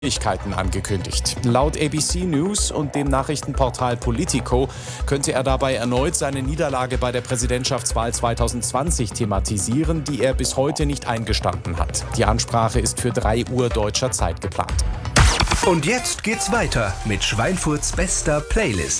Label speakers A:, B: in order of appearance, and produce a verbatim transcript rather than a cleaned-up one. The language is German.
A: Schwierigkeiten angekündigt. Laut A B C News und dem Nachrichtenportal Politico könnte er dabei erneut seine Niederlage bei der Präsidentschaftswahl zwanzig zwanzig thematisieren, die er bis heute nicht eingestanden hat. Die Ansprache ist für drei Uhr deutscher Zeit geplant.
B: Und jetzt geht's weiter mit Schweinfurts bester Playlist.